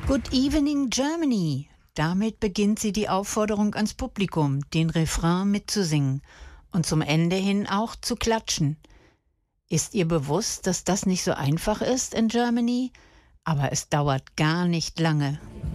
Good Evening Germany. Damit beginnt sie die Aufforderung ans Publikum, den Refrain mitzusingen und zum Ende hin auch zu klatschen. Ist ihr bewusst, dass das nicht so einfach ist in Germany? Aber es dauert gar nicht lange.